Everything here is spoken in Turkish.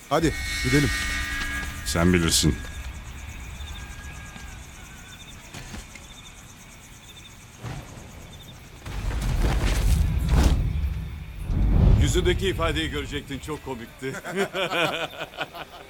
Hadi gidelim. Sen bilirsin. Yüzündeki ifadeyi görecektin, çok komikti.